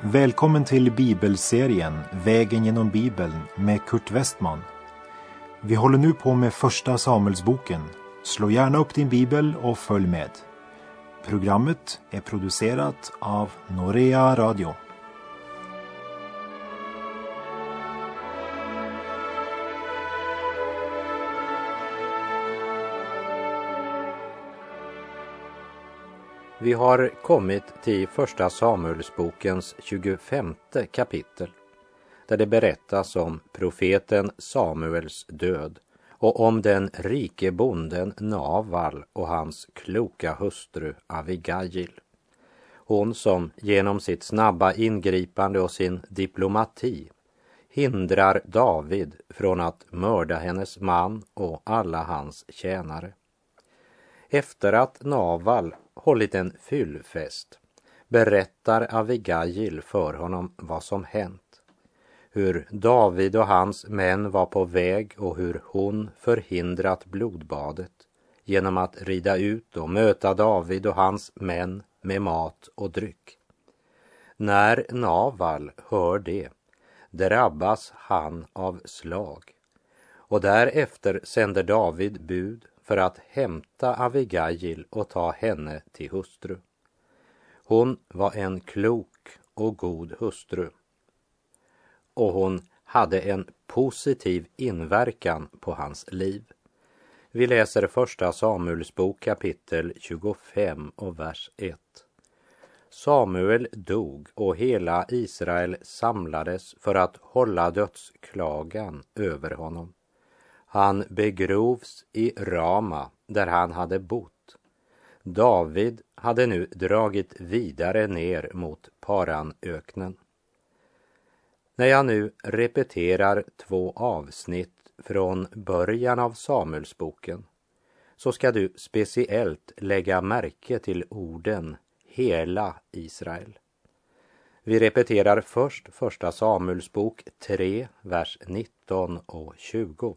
Välkommen till bibelserien Vägen genom Bibeln med Kurt Westman. Vi håller nu på med första Samuelsboken. Slå gärna upp din bibel och följ med. Programmet är producerat av Norea Radio. Vi har kommit till första Samuelsbokens 25:e kapitel, där det berättas om profeten Samuels död och om den rike bonden Naval och hans kloka hustru Abigail. Hon som genom sitt snabba ingripande och sin diplomati hindrar David från att mörda hennes man och alla hans tjänare. Efter att Naval hållit en fyllfest berättar Abigail för honom vad som hänt. Hur David och hans män var på väg och hur hon förhindrat blodbadet genom att rida ut och möta David och hans män med mat och dryck. När Naval hör det drabbas han av slag, och därefter sänder David bud för att hämta Abigail och ta henne till hustru. Hon var en klok och god hustru, och hon hade en positiv inverkan på hans liv. Vi läser första Samuelsbok kapitel 25 och vers 1. Samuel dog och hela Israel samlades för att hålla dödsklagan över honom. Han begrovs i Rama där han hade bott. David hade nu dragit vidare ner mot Paranöknen. När jag nu repeterar 2 avsnitt från början av Samuelsboken så ska du speciellt lägga märke till orden hela Israel. Vi repeterar först första Samuelsbok 3, vers 19 och 20.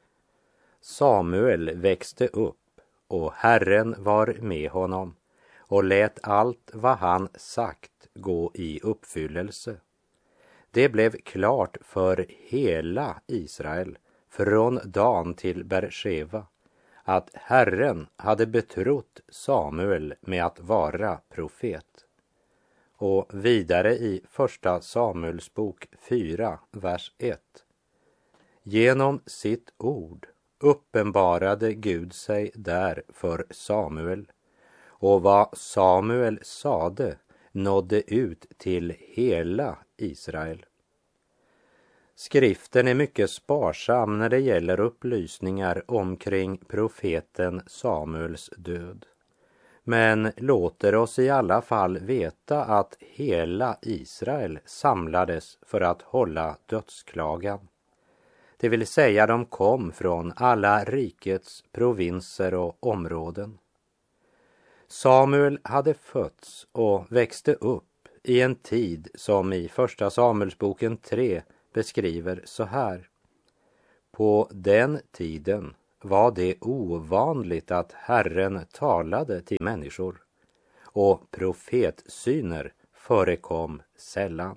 Samuel växte upp och Herren var med honom och lät allt vad han sagt gå i uppfyllelse. Det blev klart för hela Israel från Dan till Bersheva att Herren hade betrott Samuel med att vara profet. Och vidare i första Samuelsbok 4, vers 1. Genom sitt ord uppenbarade Gud sig där för Samuel, och vad Samuel sade nådde ut till hela Israel. Skriften är mycket sparsam när det gäller upplysningar omkring profeten Samuels död, men låter oss i alla fall veta att hela Israel samlades för att hålla dödsklagan. Det vill säga de kom från alla rikets provinser och områden. Samuel hade fötts och växte upp i en tid som i första Samuelsboken 3 beskriver så här. På den tiden var det ovanligt att Herren talade till människor, och profetsyner förekom sällan.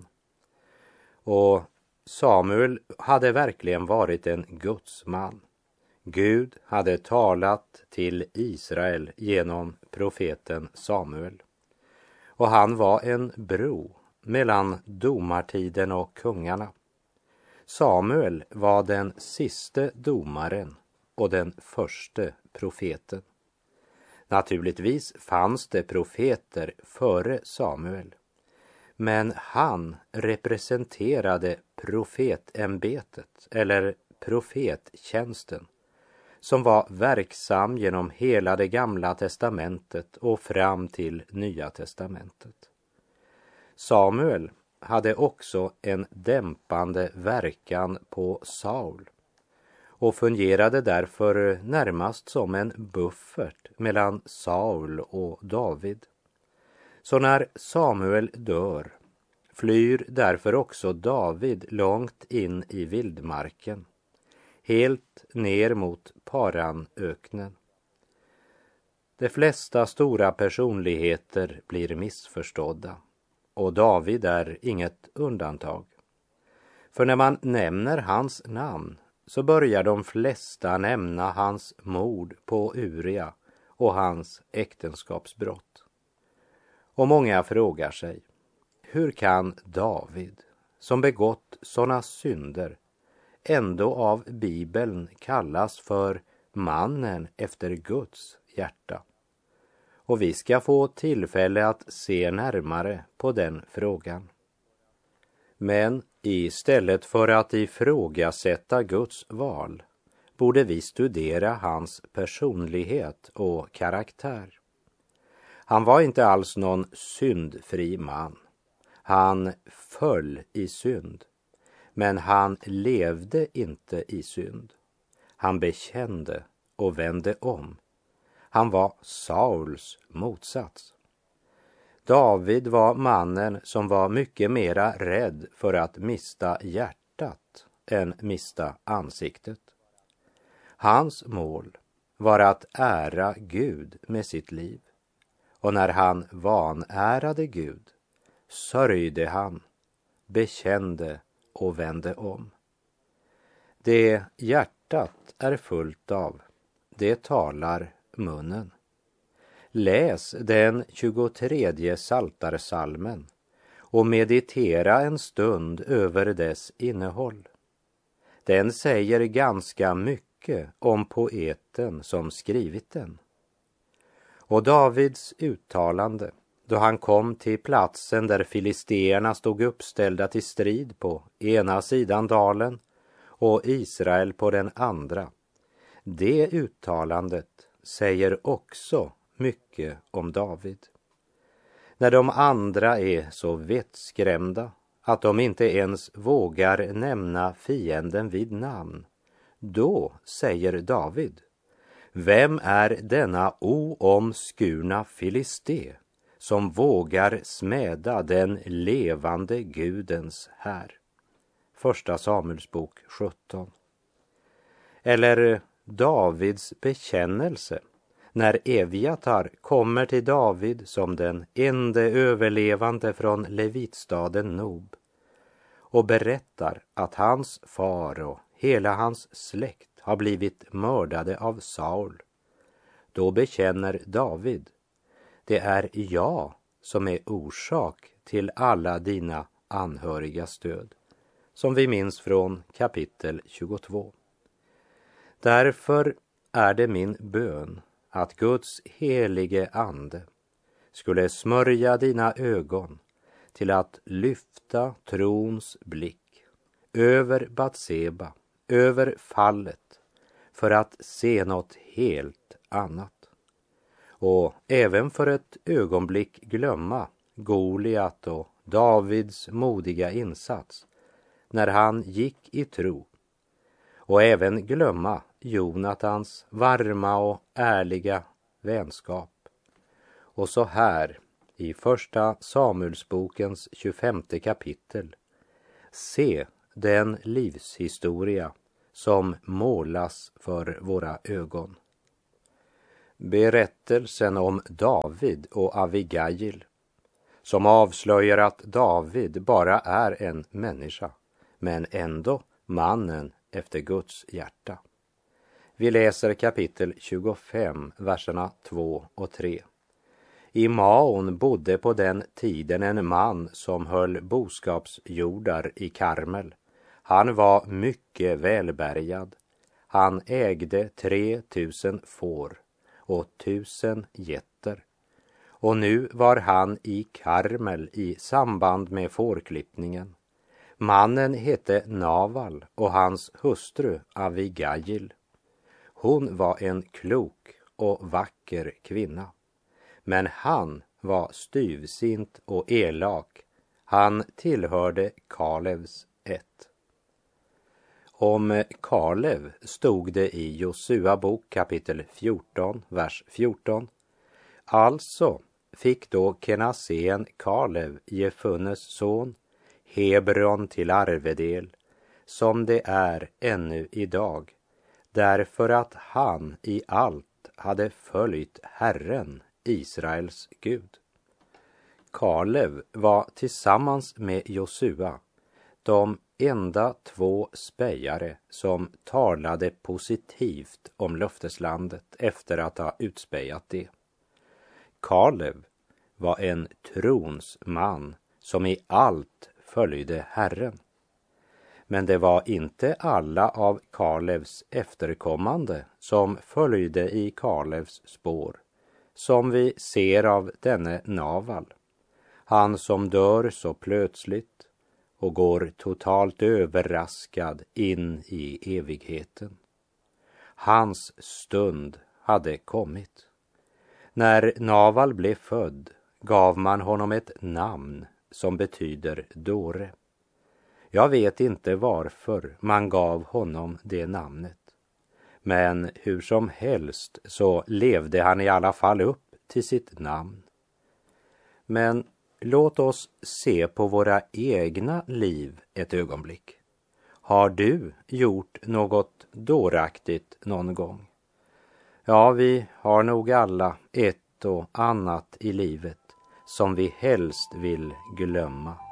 Och Samuel hade verkligen varit en gudsman. Gud hade talat till Israel genom profeten Samuel. Och han var en bro mellan domartiden och kungarna. Samuel var den siste domaren och den förste profeten. Naturligtvis fanns det profeter före Samuel, men han representerade profetämbetet eller profettjänsten som var verksam genom hela det gamla testamentet och fram till nya testamentet. Samuel hade också en dämpande verkan på Saul och fungerade därför närmast som en buffert mellan Saul och David. Så när Samuel dör flyr därför också David långt in i vildmarken, helt ner mot Paranöknen. De flesta stora personligheter blir missförstådda. och David är inget undantag. För när man nämner hans namn så börjar de flesta nämna hans mord på Uria och hans äktenskapsbrott. Och många frågar sig, hur kan David, som begått sådana synder, ändå av Bibeln kallas för mannen efter Guds hjärta? Och vi ska få tillfälle att se närmare på den frågan. Men istället för att ifrågasätta Guds val borde vi studera hans personlighet och karaktär. Han var inte alls någon syndfri man. Han föll i synd, men han levde inte i synd. Han bekände och vände om. Han var Sauls motsats. David var mannen som var mycket mera rädd för att mista hjärtat än mista ansiktet. Hans mål var att ära Gud med sitt liv. Och när han vanärade Gud sörjde han, bekände och vände om. Det hjärtat är fullt av, det talar munnen. Läs den 23:e Psaltarpsalmen och meditera en stund över dess innehåll. Den säger ganska mycket om poeten som skrivit den. Och Davids uttalande då han kom till platsen där filisteerna stod uppställda till strid på ena sidan dalen och Israel på den andra, det uttalandet säger också mycket om David. När de andra är så vettskrämda att de inte ens vågar nämna fienden vid namn, då säger David: vem är denna oomskurna filisté som vågar smäda den levande Gudens här? Första Samuelsbok 17. Eller Davids bekännelse när Eviatar kommer till David som den ende överlevande från levitstaden Nob och berättar att hans far och hela hans släkt har blivit mördade av Saul. Då bekänner David: det är jag som är orsak till alla dina anhörigas död, som vi minns från kapitel 22. Därför är det min bön att Guds helige ande skulle smörja dina ögon till att lyfta trons blick över Batseba, över fallet, för att se något helt annat. Och även för ett ögonblick glömma Goliat och Davids modiga insats när han gick i tro, och även glömma Jonatans varma och ärliga vänskap. Och så här i första Samuelsbokens 25:e kapitel, se den livshistoria som målas för våra ögon. Berättelsen om David och Abigail, som avslöjar att David bara är en människa, men ändå mannen efter Guds hjärta. Vi läser kapitel 25, verserna 2 och 3. I Maon bodde på den tiden en man som höll boskapsjordar i Karmel. Han var mycket välbärgad. Han ägde 3000 får och 1000 getter. Och nu var han i Karmel i samband med fårklippningen. Mannen hette Naval och hans hustru Abigail. Hon var en klok och vacker kvinna. Men han var styvsint och elak. Han tillhörde Kalevs ett. Om Kalev stod det i Josua bok kapitel 14, vers 14. Alltså fick då Kenasén Kalev, Jefunnes son, Hebron till arvedel, som det är ännu idag, därför att han i allt hade följt Herren, Israels Gud. Kalev var tillsammans med Josua de enda 2 spejare som talade positivt om löfteslandet efter att ha utspejat det. Kalev var en trons man som i allt följde Herren. Men det var inte alla av Kalevs efterkommande som följde i Kalevs spår, som vi ser av denne Naval. Han som dör så plötsligt och går totalt överraskad in i evigheten. Hans stund hade kommit. När Naval blev född gav man honom ett namn som betyder dåre. Jag vet inte varför man gav honom det namnet. Men hur som helst så levde han i alla fall upp till sitt namn. Men låt oss se på våra egna liv ett ögonblick. Har du gjort något dåraktigt någon gång? Ja, vi har nog alla ett och annat i livet som vi helst vill glömma.